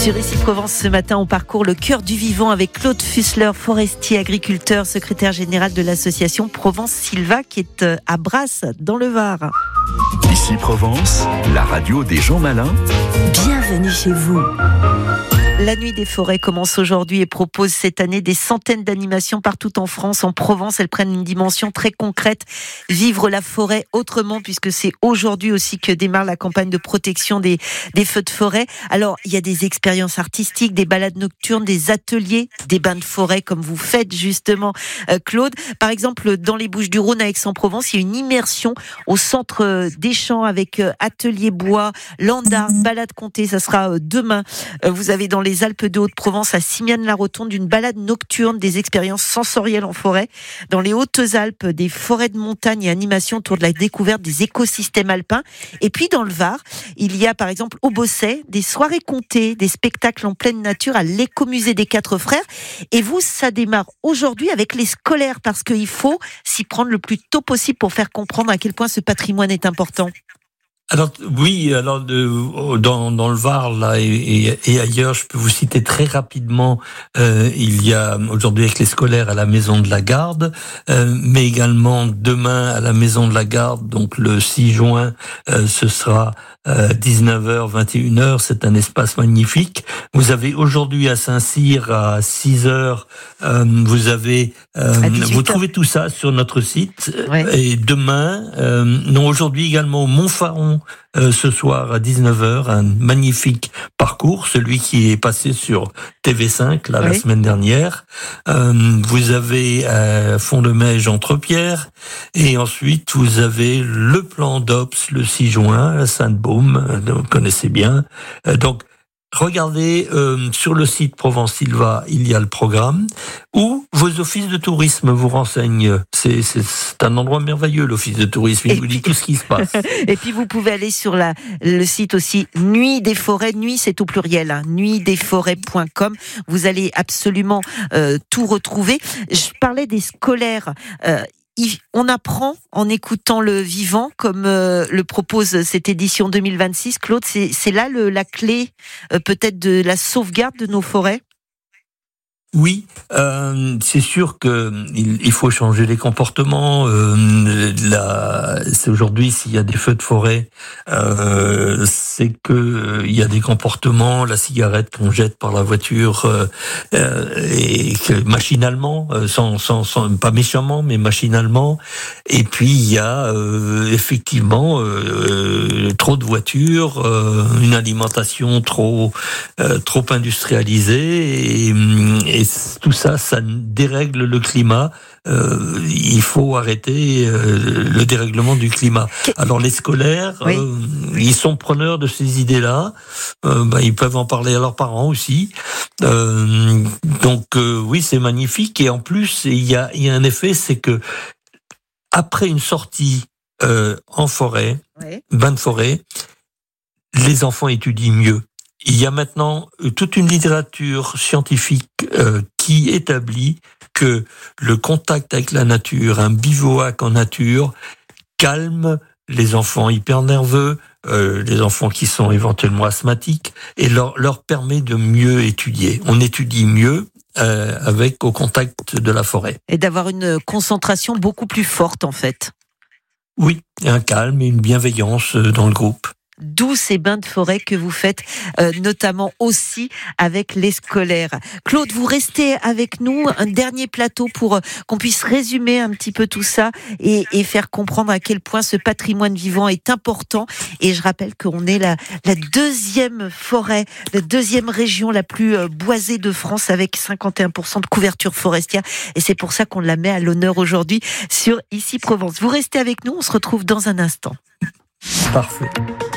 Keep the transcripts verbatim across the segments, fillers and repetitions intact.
Sur Ici Provence, ce matin, on parcourt le cœur du vivant avec Claude Fussler, forestier, agriculteur, secrétaire général de l'association Provence Silva, qui est à Brasse, dans le Var. Ici Provence, la radio des gens malins. Bienvenue chez vous. La Nuit des forêts commence aujourd'hui et propose cette année des centaines d'animations partout en France. En Provence, elles prennent une dimension très concrète. Vivre la forêt autrement, puisque c'est aujourd'hui aussi que démarre la campagne de protection des, des feux de forêt. Alors, il y a des expériences artistiques, des balades nocturnes, des ateliers, des bains de forêt comme vous faites justement, euh, Claude. Par exemple, dans les Bouches-du-Rhône à Aix-en-Provence, il y a une immersion au centre des champs avec euh, atelier bois, landa, balade comptée. Ça sera euh, demain. Euh, vous avez dans les Alpes de Haute-Provence à Simiane-la-Rotonde une balade nocturne, des expériences sensorielles en forêt. Dans les Hautes-Alpes, des forêts de montagne et animations autour de la découverte des écosystèmes alpins. Et puis dans le Var, il y a par exemple au Bosset des soirées comptées, des spectacles en pleine nature à l'écomusée des Quatre Frères. Et vous, ça démarre aujourd'hui avec les scolaires parce qu'il faut s'y prendre le plus tôt possible pour faire comprendre à quel point ce patrimoine est important. Alors oui, alors de, dans dans le Var là et, et, et ailleurs, je peux vous citer très rapidement. Euh, il y a aujourd'hui avec les scolaires à la Maison de la Garde, euh, mais également demain à la Maison de la Garde. Donc le six juin, euh, ce sera euh, dix-neuf heures, vingt et une heures. C'est un espace magnifique. Vous avez aujourd'hui à Saint-Cyr à six heures. Euh, vous avez, euh, vous trouvez tout ça sur notre site. Ouais. Et demain, euh, non aujourd'hui également au Montfaron. Euh, ce soir à dix-neuf heures, un magnifique parcours, celui qui est passé sur T V cinq là, oui. La semaine dernière. Euh, vous avez euh, Font-de-Meige Entrepierre, et ensuite vous avez le plan d'Ops le six juin à Sainte-Baume, euh, vous connaissez bien. Euh, donc regardez euh, sur le site Provence Silva, il y a le programme, ou vos offices de tourisme vous renseignent. C'est, c'est, c'est un endroit merveilleux, l'office de tourisme. Il et vous puis, dit tout ce qui se passe. Et puis vous pouvez aller sur la, le site aussi Nuit des forêts. Nuit, c'est au pluriel, hein, nuit des forêts point com. Vous allez absolument euh, tout retrouver. Je parlais des scolaires. Euh, On apprend en écoutant le vivant, comme euh, le propose cette édition deux mille vingt-six. Claude, c'est, c'est là le, la clé euh, peut-être de la sauvegarde de nos forêts ? Oui, euh, c'est sûr que il, il faut changer les comportements. Euh, la, c'est aujourd'hui, s'il y a des feux de forêt, euh, c'est que euh, il y a des comportements, la cigarette qu'on jette par la voiture euh, euh, et que machinalement, sans, sans, sans, pas méchamment, mais machinalement. Et puis il y a euh, effectivement euh, trop de voitures, euh, une alimentation trop euh, trop industrialisée et, et tout ça, ça dérègle le climat. Euh, il faut arrêter euh, le dérèglement du climat. Alors les scolaires, oui. euh, ils sont preneurs de ces idées-là. Euh, bah, ils peuvent en parler à leurs parents aussi. Euh, donc euh, oui, c'est magnifique. Et en plus, il y a, il y a un effet, c'est que après une sortie euh, en forêt, oui. bain de forêt, les enfants étudient mieux. Il y a maintenant toute une littérature scientifique euh, qui établit que le contact avec la nature, un bivouac en nature, calme les enfants hyper nerveux, euh, les enfants qui sont éventuellement asthmatiques, et leur, leur permet de mieux étudier. On étudie mieux euh, avec au contact de la forêt. Et d'avoir une concentration beaucoup plus forte en fait. Oui, un calme et une bienveillance dans le groupe. D'où ces bains de forêt que vous faites, euh, notamment aussi avec les scolaires. Claude, vous restez avec nous, un dernier plateau pour qu'on puisse résumer un petit peu tout ça et, et faire comprendre à quel point ce patrimoine vivant est important. Et je rappelle qu'on est la, la deuxième forêt, la deuxième région la plus boisée de France avec cinquante et un pour cent de couverture forestière. Et c'est pour ça qu'on la met à l'honneur aujourd'hui sur Ici Provence. Vous restez avec nous, on se retrouve dans un instant. Parfait.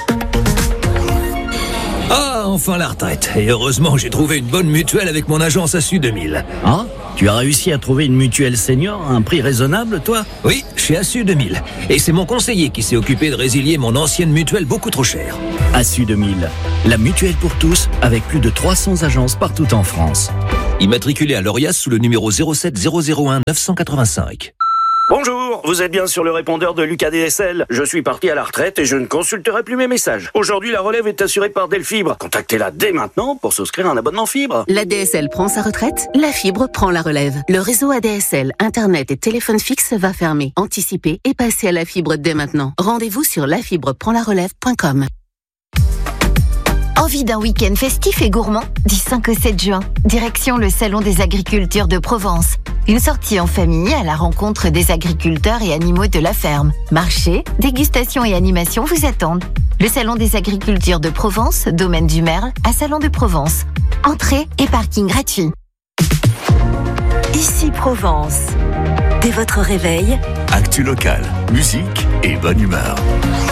Ah, enfin la retraite. Et heureusement, j'ai trouvé une bonne mutuelle avec mon agence A S U deux mille. Ah, tu as réussi à trouver une mutuelle senior à un prix raisonnable, toi ? Oui, chez A S U deux mille. Et c'est mon conseiller qui s'est occupé de résilier mon ancienne mutuelle beaucoup trop chère. A S U deux mille, la mutuelle pour tous, avec plus de trois cents agences partout en France. Immatriculé à l'Orias sous le numéro zéro sept zéro zéro un neuf cent quatre-vingt-cinq. Bonjour, Bonjour, vous êtes bien sur le répondeur de Lucas D S L. Je suis parti à la retraite et je ne consulterai plus mes messages. Aujourd'hui, la relève est assurée par Delfibre. Contactez-la dès maintenant pour souscrire un abonnement fibre. La D S L prend sa retraite, la fibre prend la relève. Le réseau A D S L, Internet et téléphone fixe va fermer. Anticipez et passez à la fibre dès maintenant. Rendez-vous sur la fibre prend la relève point com. Envie d'un week-end festif et gourmand? Du cinq au sept juin, direction le Salon des Agricultures de Provence. Une sortie en famille à la rencontre des agriculteurs et animaux de la ferme. Marché, dégustation et animation vous attendent. Le Salon des Agricultures de Provence, domaine du Merle, à Salon de Provence. Entrée et parking gratuit. Ici Provence. Dès votre réveil, actu locale, musique et bonne humeur.